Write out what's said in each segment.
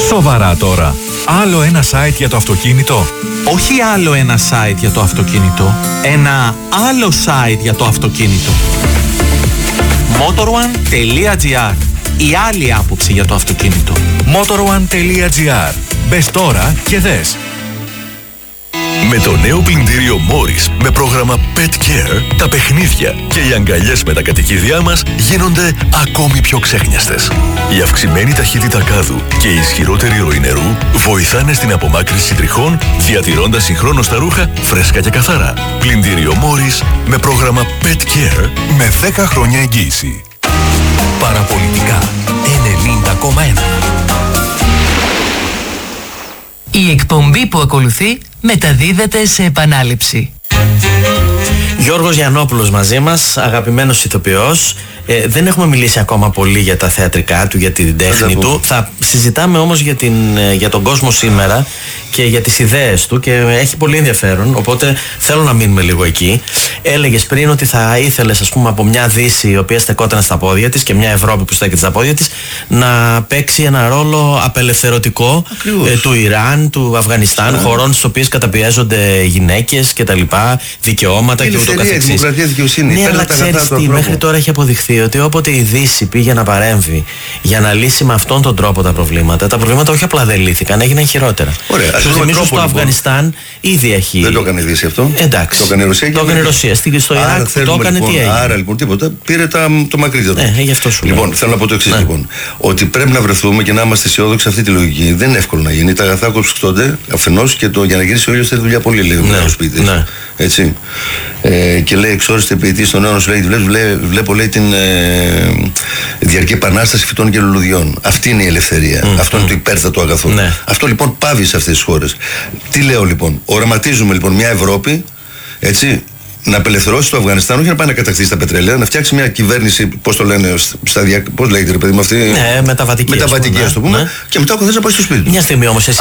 Σοβαρά τώρα. Άλλο ένα site για το αυτοκίνητο? Όχι άλλο ένα site για το αυτοκίνητο. Ένα άλλο site για το αυτοκίνητο. Motor1.gr. Η άλλη άποψη για το αυτοκίνητο. Motor1.gr. Μπες τώρα και δες. Με το νέο πλυντήριο Morris με πρόγραμμα Pet Care, τα παιχνίδια και οι αγκαλιές με τα κατοικίδια μας γίνονται ακόμη πιο ξέχνιαστες. Η αυξημένη ταχύτητα κάδου και η ισχυρότερη ροή νερού βοηθάνε στην απομάκρυνση τριχών, διατηρώντας συγχρόνως τα ρούχα φρέσκα και καθαρά. Πλυντήριο Morris με πρόγραμμα Pet Care με 10 χρόνια εγγύηση. Παραπολιτικά 90,1. Η εκπομπή που ακολουθεί μεταδίδεται σε επανάληψη. Γιώργος Γιαννόπουλος μαζί μας, αγαπημένος ηθοποιός. Δεν έχουμε μιλήσει ακόμα πολύ για τα θεατρικά του, για την τέχνη του. Θα συζητάμε όμως για τον κόσμο σήμερα και για τις ιδέες του και έχει πολύ ενδιαφέρον, οπότε θέλω να μείνουμε λίγο εκεί. Έλεγες πριν ότι θα ήθελες, ας πούμε, από μια Δύση η οποία στεκόταν στα πόδια της και μια Ευρώπη που στέκεται στα πόδια της να παίξει ένα ρόλο απελευθερωτικό του Ιράν, του Αφγανιστάν, χωρών στις οποίες καταπιέζονται γυναίκες και τα λοιπά, δικαιώματα και ούτω καθεξής. Δημοκρατία, δικαιοσύνη. Ναι, αλλά ξέρεις τι, μέχρι τώρα έχει αποδειχθεί ότι όποτε η Δύση πήγε να παρέμβει για να λύσει με αυτόν τον τρόπο τα προβλήματα όχι απλά δεν λύθηκαν, έγιναν χειρότερα. Ωραία, σου θυμίζω στο Αφγανιστάν ήδη έχει. Δεν το έκανε η Δύση αυτό. Εντάξει. Το έκανε η Ρωσία. Το έκανε η Ρωσία. Στο Ιράκ που το έκανε, τι έγινε? Άρα λοιπόν τίποτα. Πήρε το μακρύτερο. Γι' αυτό σου Λοιπόν, θέλω να πω το εξής λοιπόν. Ότι πρέπει να βρεθούμε και να είμαστε αισιόδοξοι σε αυτή τη λογική. Δεν είναι εύκολο να γίνει. Τα αγαθά κοψικτώνται αφενός και για να γυρίσει ο ήλιος θέλει δουλειά πολύ λίγο στο σπίτι. Έτσι. Και λέει εξόριστη ποιητή στον αιώνα σου, λέει, βλέπω λέει την διαρκή επανάσταση φυτών και λουλουδιών. Αυτή είναι η ελευθερία. Αυτό είναι το υπέρτατο αγαθό. Αυτό λοιπόν πάβει σε αυτές τις χώρες. Τι λέω λοιπόν? Οραματίζουμε λοιπόν μια Ευρώπη, έτσι, να απελευθερώσει το Αφγανιστάν, όχι να πάει να κατακτήσει τα πετρέλαια, να φτιάξει μια κυβέρνηση, πώς το λένε, πώς λέγεται ρε παιδί μου αυτή. Ναι, μεταβατική, ας το πούμε, και μετά ο καθένας να πάει στο σπίτι του. Μια στιγμή όμως,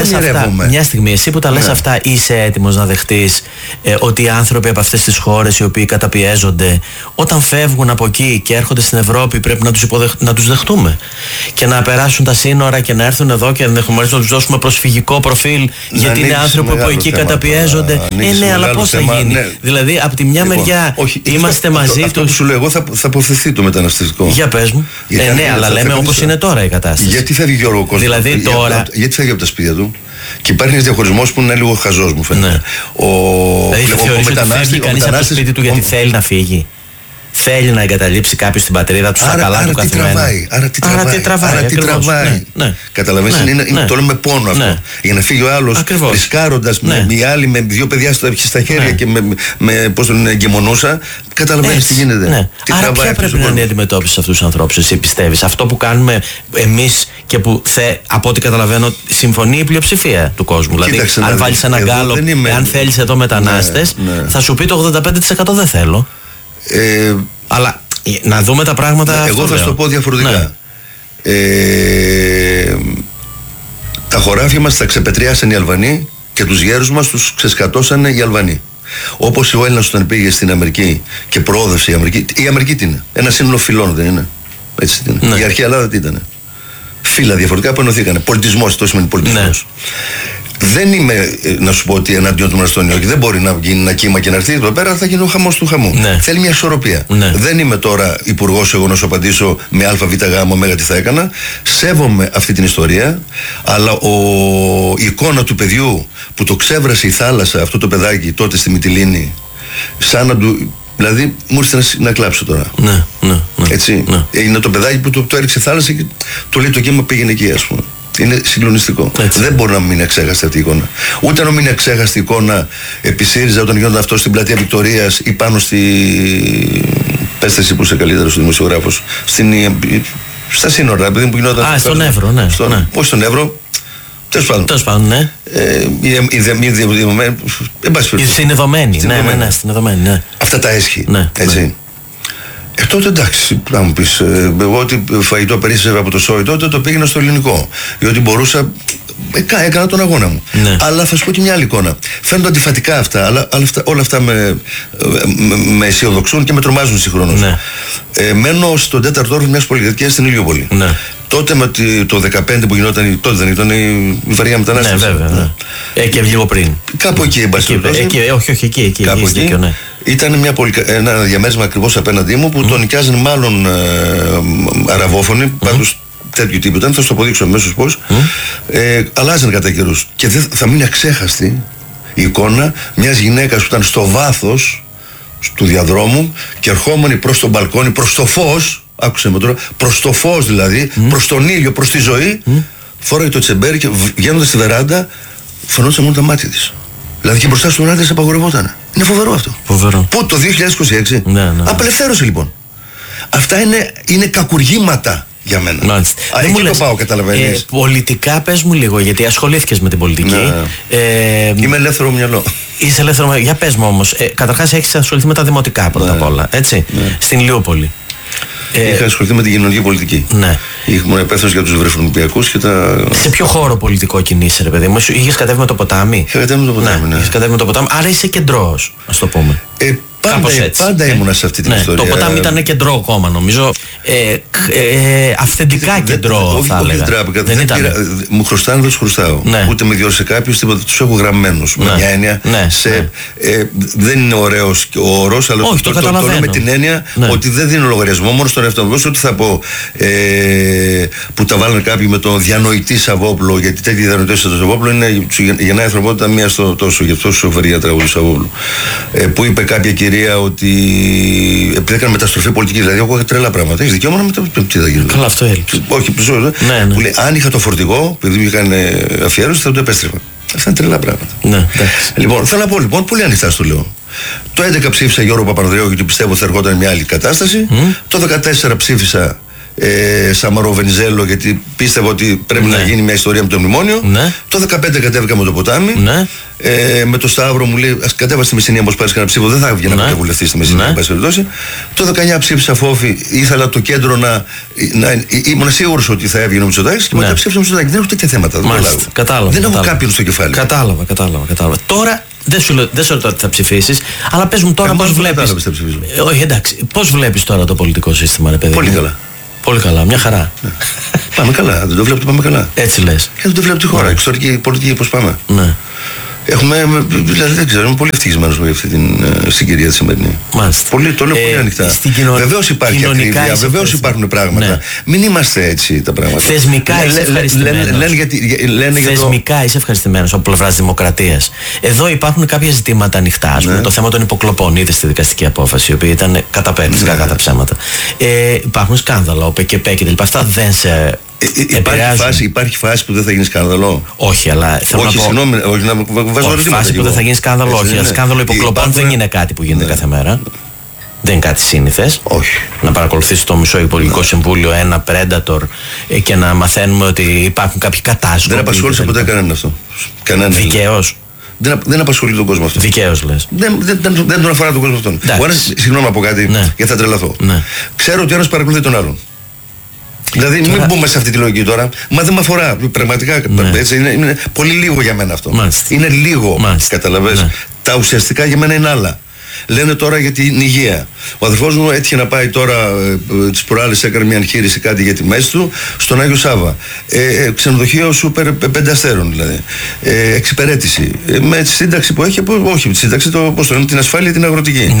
εσύ που τα λες αυτά, είσαι έτοιμος να δεχτείς ότι οι άνθρωποι από αυτές τις χώρες οι οποίοι καταπιέζονται, όταν φεύγουν από εκεί και έρχονται στην Ευρώπη, πρέπει να τους δεχτούμε και να περάσουν τα σύνορα και να έρθουν εδώ και ενδεχομένως να τους δώσουμε προσφυγικό προφίλ, γιατί είναι άνθρωποι που εκεί καταπιέζονται? Ναι, αλλά πώς θα γίνει? Δηλαδή, από τη μια μεριά είμαστε μαζί τους. Αυτό που σου λέω εγώ θα αποφευθεί το μεταναστευτικό. Για πες μου. Ναι, αλλά λέμε όπως είναι τώρα η κατάσταση. Γιατί φεύγει Γιώργο ο κόσμος? Δηλαδή τώρα. Γιατί φεύγει από τα σπίτια του? Και υπάρχει ένας διαχωρισμός που είναι λίγο χαζός, μου φαίνεται. Δηλαδή θα θεωρείς ότι φεύγει κανείς από το σπίτι του γιατί θέλει να φύγει? Θέλει να εγκαταλείψει κάποιος την πατρίδα του στα καλά του καθημερινά? Άρα τι τραβάει. Καταλαβαίνεις, το λέω με πόνο αυτό. Για να φύγει ο άλλος ρισκάροντας οι άλλοι με δύο παιδιά στα χέρια και με πώς τον εγκαιμονούσα. Καταλαβαίνεις τι γίνεται. Άρα ποια πρέπει να είναι η αντιμετώπιση σε αυτούς τους ανθρώπους, εσύ πιστεύεις? Αυτό που κάνουμε εμείς και που από ό,τι καταλαβαίνω συμφωνεί η πλειοψηφία του κόσμου. Δηλαδή αν βάλεις ένα γκάλο, αν θέλεις εδώ μετανάστες, θα σου πει το 85% δεν θέλω. Αλλά να δούμε τα πράγματα. Εγώ θα σου το πω διαφορετικά. Τα χωράφια μας τα ξεπετριάσαν οι Αλβανοί και τους γέρους μας τους ξεσκατώσανε οι Αλβανοί. Όπως ο Έλληνας όταν πήγε στην Αμερική και προόδευσε η Αμερική. Η Αμερική τι είναι? Ένα σύνολο φυλών, δεν είναι? Έτσι τι είναι? Η αρχαία Ελλάδα τι ήταν? Φύλλα διαφορετικά που ενωθήκανε. Πολιτισμός, το σημαίνει πολιτισμός. Δεν είμαι να σου πω ότι εναντίον του Μαστονιώκη. Δεν μπορεί να γίνει ένα κύμα και να έρθει εδώ πέρα, θα γίνει ο χαμός του χαμού. Θέλει μια ισορροπία. Δεν είμαι τώρα υπουργός εγώ να σου απαντήσω με ΑΒΓ ωμέγα τι θα έκανα. Σέβομαι αυτή την ιστορία, αλλά η εικόνα του παιδιού που το ξέβρασε η θάλασσα, αυτό το παιδάκι τότε στη Μυτιλήνη, σαν να του. Δηλαδή μου ήρθε να κλάψω τώρα. Έτσι. Είναι το παιδάκι που το έριξε η θάλασσα και του λέει το κύμα πήγαινε εκεί, ας πούμε. Είναι συγκλονιστικό. Δεν μπορεί να μην είναι αξέχαστη αυτή η εικόνα. Ούτε να μην είναι αξέχαστη η εικόνα επί ΣΥΡΙΖΑ όταν γινόταν αυτό στην πλατεία Βικτωρίας ή πάνω στη. Πες εσύ που είσαι καλύτερος δημοσιογράφος. Στα σύνορα, επειδή μου γινόταν. Στον Εύρο, ναι. Όχι στον Εύρο. Τέλος πάντων, ναι. Η συνεδομένη. Ναι. Αυτά τα έσχη. Έτσι. Τότε εντάξει, να μου πεις, εγώ ότι φαγητό περίσσευα από το σόι τότε το πήγαινα στο ελληνικό. Διότι μπορούσα έκανα τον αγώνα μου. Ναι. Αλλά θα σου πω και μια άλλη εικόνα. Φαίνονται αντιφατικά αυτά, αλλά όλα αυτά με αισιοδοξούν και με τρομάζουν συγχρόνως. Ναι. Μένω στον 4ο όροφο μιας πολυκατοικίας στην Ηλιούπολη. Ναι. Τότε με το 2015 που γινόταν, τότε δεν ήταν η βαριά μετανάστευση. Ναι, βέβαια. Ναι. Και λίγο πριν. Κάπου εκεί, εν πάση περιπτώσει. Όχι, εκεί. Κάπου εκεί. Ναι. Ήταν ένα διαμέρισμα ακριβώς απέναντί μου που τον νοικιάζαν μάλλον αραβόφωνοι, πάντως τέτοιου τύπου ήταν, θα σου το αποδείξω αμέσως πώς. Αλλάζαν κατά καιρούς. Και θα μείνει αξέχαστη η εικόνα μιας γυναίκας που ήταν στο βάθος του διαδρόμου και ερχόμενη προς το μπαλκόνι, προς το φως. Άκουσε με τώρα, προς το φως δηλαδή, προς τον ήλιο, προς τη ζωή, φόραγε το τσεμπέρι και βγαίνοντας στη βεράντα, φαινόταν μόνο τα μάτια της. Δηλαδή και μπροστά στον άντρα απαγορευόταν. Είναι φοβερό αυτό. Φοβερό. Πού το 2026. Ναι. Απελευθέρωσε λοιπόν. Αυτά είναι κακουργήματα για μένα. Μάλιστα. Εκεί το πάω, καταλαβαίνεις. Πολιτικά πες μου λίγο, γιατί ασχολήθηκες με την πολιτική. Ναι. Είμαι ελεύθερο μυαλό. Είσαι ελεύθερο. Για πες μου όμως, καταρχάς έχεις ασχοληθεί με τα δημοτικά πρώτα απ' όλα, έτσι, στην Ηλιούπολη. Είχα ασχοληθεί με την κοινωνική πολιτική. Ναι. Ήμουν υπεύθυνος για τους βρεφονιπιακούς και τα. Σε ποιο χώρο πολιτικό κινείσαι, ρε παιδί μου, είχες κατέβει με το ποτάμι? Είχα κατέβει με το ποτάμι, ναι. Είχες κατέβει με το ποτάμι, άρα είσαι κεντρός, ας το πούμε. Πάντα ήμουνα σε αυτή την ιστορία. Το ποτάμι ήταν κεντρό κόμμα, νομίζω. Αυθεντικά κεντρό, θα έλεγα. Δεν ήταν. Μου χρωστάνε, δεν τους χρωστάω. Ναι. Ούτε με διόρθωσε κάποιος, τίποτα. Τους έχω γραμμένους. Με μια έννοια. Δεν είναι ωραίος ο όρος, αλλά όχι, το λέω με την έννοια ότι δεν δίνω λογαριασμό μόνο στον εαυτό μου. Ό,τι θα πω που τα βάλανε κάποιοι με τον διανοητή Σαββόπουλο, γιατί τέτοιοι διανοητές στο Σαββόπουλο είναι γεννάει ανθρωπότητα μία στο τόσο. Γι' αυτό σου φέρει για τραγούδι Σαββόπουλου. Που είπε κάποια κυρία ότι επειδή έκανε μεταστροφή πολιτική, δηλαδή εγώ είχα τρελά πράγματα. Έχει δικαίωμα να μεταστροφή. Τι θα γίνει. Καλά, αυτό έλειψε. Όχι, ναι. Που λέει, αν είχα το φορτηγό, επειδή μου είχαν αφιέρωση, θα το επέστρεφα. Αυτά είναι τρελά πράγματα. Ναι, λοιπόν, θέλω να πω λοιπόν, πολύ ανοιχτά στο λέω. Το 11 ψήφισα Γιώργο Παπανδρέου γιατί πιστεύω ότι θα ερχόταν μια άλλη κατάσταση. Το 14 ψήφισα Σαμαρό Βενιζέλο γιατί πίστευα ότι πρέπει να γίνει μια ιστορία με το μνημόνιο. Το 15 κατέβηκα με το ποτάμι. Με το Σταύρο μου λέει: ας κατέβα στη Μεσσηνία, όπως πάρεις κανένα ψήφο. Δεν θα βγει να βουλευτεί στη Μεσσηνία, εν πάση περιπτώσει. Το 19 ψήφισα Φόφη. Ήθελα το κέντρο να. Ήμουν σίγουρος ότι θα έβγαινε ο Μητσοτάκης και μετά ψήφισα Μητσοτάκη. Δεν έχω τέτοια θέματα. Δεν έχω κάποιον στο κεφάλι. Κατάλαβα. Τώρα δεν σου ρωτάω τι θα ψηφίσεις, αλλά πες μου τώρα πώς βλέπεις. Όχι, εντάξει. Πώς βλέπεις τώρα το πολιτικό σύστημα, ρε παιδί? Πολύ καλά. Πολύ καλά, μια χαρά. Πάμε καλά, δεν το βλέπω ότι πάμε καλά. Έτσι λες. Δεν το βλέπω τη χώρα, εξωτερική πολιτική πώς πάμε. Ναι. Δηλαδή δεν ξέρω, είμαι πολύ ευτυχισμένος με αυτή την συγκυρία τη σημερινή. Μάλιστα. Το λέω πολύ ανοιχτά. Βεβαίως υπάρχει ακρίβεια, βεβαίως υπάρχουν πράγματα. Ναι. Μην είμαστε έτσι τα πράγματα. Θεσμικά είσαι ευχαριστημένος. Θεσμικά είσαι ευχαριστημένος από πλευράς Δημοκρατίας. Εδώ υπάρχουν κάποια ζητήματα ανοιχτά. Ας πούμε, το θέμα των υποκλοπών, είδες στη δικαστική απόφαση, η οποία ήταν καταπέτηση, κακά τα ψέματα. Υπάρχουν σκάνδαλα, ο ΠΚΠ και τα λοιπά. Αυτά δεν σε. Υπάρχει φάση που δεν θα γίνει σκάνδαλο. Όχι, αλλά θέλω να πω. Συγγνώμη, όχι να βάζω ερωτήματα. Φάση που δεν θα γίνει σκάνδαλο, όχι. Σκάνδαλο υποκλοπών δεν είναι κάτι που γίνεται κάθε μέρα. Δεν είναι κάτι σύνηθες. Όχι. Να παρακολουθείς το μισό Υπουργικό Συμβούλιο ένα Predator και να μαθαίνουμε ότι υπάρχουν κάποιοι κατάσκοποι. Δεν απασχόλησε ποτέ κανέναν αυτό. Δικαίως. Δεν απασχολεί τον κόσμο αυτό. Δικαίως λες. Δεν τον αφορά τον κόσμο αυτόν. Συγγνώμη να πω κάτι, γιατί θα τρελαθώ. Ξέρω ότι ο ένας παρακολουθεί τον άλλον. Δηλαδή μην μπούμε σε αυτή τη λογική τώρα. Μα δεν με αφορά. Πραγματικά έτσι, είναι πολύ λίγο για μένα αυτό. Είναι λίγο. Καταλαβαίνεις. Τα ουσιαστικά για μένα είναι άλλα. Λένε τώρα για την υγεία. Ο αδερφός μου έτυχε να πάει τώρα τις προάλλες, έκανε μια εγχείρηση κάτι για τη μέση του στον Άγιο Σάβα. Ξενοδοχείο σούπερ 5 αστέρων δηλαδή. Εξυπηρέτηση. Με τη σύνταξη που έχει, όχι με τη σύνταξη, την ασφάλεια την αγροτική.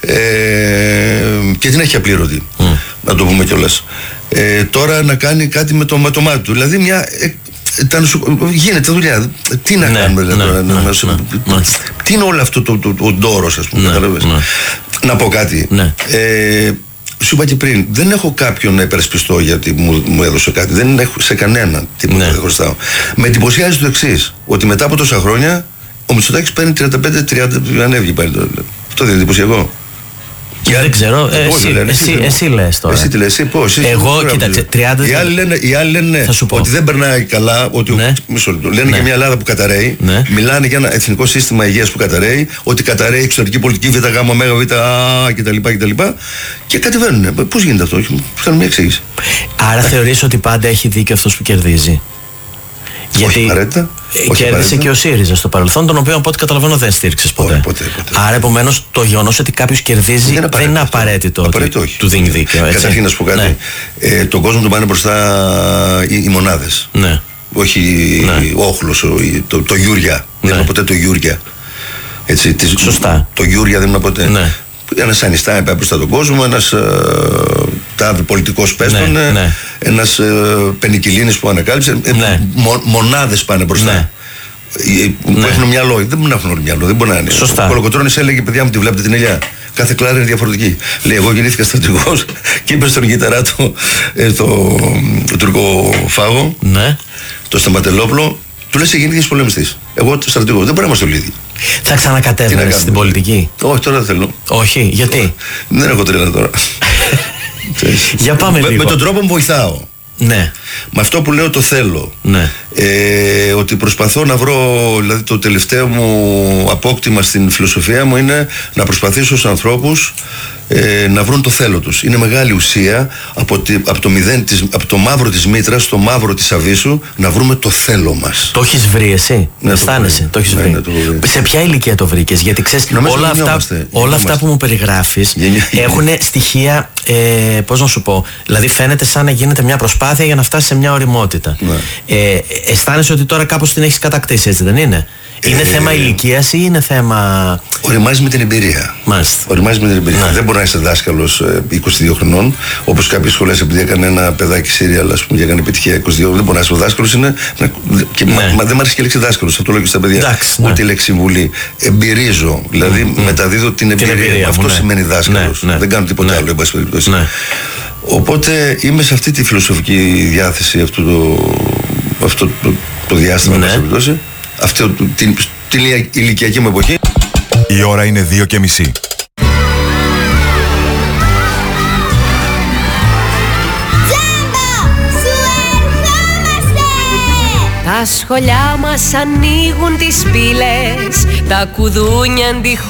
Και την έχει απλήρωτη. Να το πούμε κιόλας. Τώρα να κάνει κάτι με το μάτι του. Δηλαδή μια. Γίνεται δουλειά. Τι να κάνουμε δηλαδή. Τι είναι όλο αυτό ο ντόρος, ας πούμε. Να πω κάτι. Σου είπα και πριν, δεν έχω κάποιον να υπερασπιστώ γιατί μου έδωσε κάτι. Δεν έχω σε κανέναν τίποτα δεν χρωστάω. Με εντυπωσιάζει το εξής, ότι μετά από τόσα χρόνια ο Μητσοτάκης παίρνει 35-30, ανέβηκε πάλι τώρα. Αυτό δεν είναι εντυπωσιακό? Δεν ξέρω, εσύ λες τώρα. Εσύ τι λες, πώς? Εγώ, κοίταξε, 30. Οι άλλοι λένε ότι δεν περνάει καλά, ότι λένε για μια Ελλάδα που καταραίει, μιλάνε για ένα εθνικό σύστημα υγείας που καταραίει, ότι καταραίει εξωτερική πολιτική, ΒΓ, κτλ. Και κατεβαίνουν. Πώς γίνεται αυτό? Θέλω μια εξήγηση. Άρα θεωρείς ότι πάντα έχει δίκιο αυτός που κερδίζει? Γιατί απαραίτητα. κέρδισε και ο ΣΥΡΙΖΑ στο παρελθόν, τον οποίο από ό,τι καταλαβαίνω δεν στήριξες ποτέ. Ποτέ. Άρα επομένως το γεγονός ότι κάποιος κερδίζει δεν είναι απαραίτητο ότι του δίνει δίκαιο. Καταρχήν να σου πω κάτι. Τον κόσμο τον πάνε μπροστά οι μονάδες. Ναι. Όχι ο όχλος, το Γιούρια. Δεν είναι ποτέ το Γιούρια. Σωστά. Το Γιούρια δεν είναι ποτέ. Ναι. Ένας Ανιστά είπε μπροστά τον κόσμο, ένας τάδε πολιτικός πέστον, ένας Πενικυλίνης που ανακάλυψε. Μονάδες πάνε μπροστά. Που έχουν μυαλό. Δεν μπορούν να έχουν όλοι μυαλό. Δεν μπορεί να είναι. Σωστά. Ο Κολοκοτρώνης έλεγε: παιδιά μου, τη βλέπετε την ελιά. Κάθε κλάρα είναι διαφορετική. Λέει: εγώ γεννήθηκα στρατηγός και είπε στον γειταρά του, το τουρκο φάγο, το Σταματελόπουλο, του λες: γεννήθηκες πολεμιστής. Εγώ στρατηγός. Δεν μπορεί να είμαστε όλοι ίδιοι. Θα ξανακατέβαινες στην πολιτική? Όχι, τώρα δεν θέλω. Όχι, γιατί? Δεν έχω τρέλα τώρα. Για πάμε λίγο. Με τον τρόπο μου βοηθάω. Ναι. Με αυτό που λέω το θέλω. Ναι. Ότι προσπαθώ να βρω, δηλαδή το τελευταίο μου απόκτημα στην φιλοσοφία μου είναι να προσπαθήσω στους ανθρώπους να βρουν το θέλω τους. Είναι μεγάλη ουσία από το μαύρο της μήτρας στο μαύρο της αβύσσου να βρούμε το θέλω μας. Το έχεις βρει εσύ? Αισθάνεσαι? Το έχεις βρει? Σε ποια ηλικία το βρήκες? Γιατί ξέρεις, όλα αυτά που μου περιγράφεις έχουν στοιχεία, πώς να σου πω, δηλαδή φαίνεται σαν να γίνεται μια προσπάθεια για να φτάσει σε μια ωριμότητα. Αισθάνεσαι ότι τώρα κάπως την έχεις κατακτήσει, έτσι δεν είναι? Είναι θέμα ηλικίας ή είναι θέμα... Οριμάζει με την εμπειρία. Οριμάζει με την εμπειρία. Δεν μπορεί να είσαι δάσκαλος 22 χρονών, όπως κάποιες σχολές, επειδή έκανε ένα παιδάκι σύριαλ, ας πούμε, και έκανε επιτυχία 22, δεν μπορεί να είσαι δάσκαλος. Δεν μου αρέσει και η λέξη δάσκαλος, αυτό λέω και στα παιδιά. Ούτε η λέξη συμβουλή. Εμπειρίζω, δηλαδή μεταδίδω την εμπειρία. Αυτό σημαίνει δάσκαλος. Δεν κάνω τίποτα άλλο, εν πάση περιπτώσει. Οπότε είμαι σε αυτή τη φιλοσοφική διάθεση αυτό το διάστημα, εν πάση περιπτώσει. Αυτή την ηλικιακή μου εποχή. Η ώρα είναι 2:30. Τα σχολιά μας ανοίγουν τις πύλες, τα κουδούνια αντιχούν